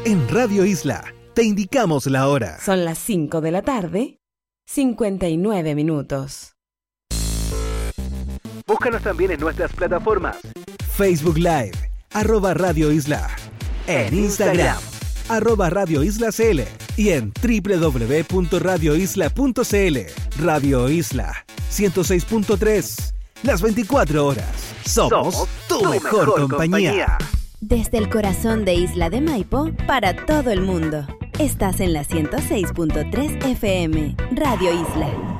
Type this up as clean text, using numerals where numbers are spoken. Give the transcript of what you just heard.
En Radio Isla te indicamos la hora. Son las 5 de la tarde, 59 minutos. Búscanos también en nuestras plataformas. Facebook Live, @Radio Isla. En Instagram, @Radio Isla CL. Y en www.radioisla.cl. Radio Isla 106.3. Las 24 horas. Somos tu mejor compañía. Desde el corazón de Isla de Maipo para todo el mundo. Estás en la 106.3 FM. Radio Isla.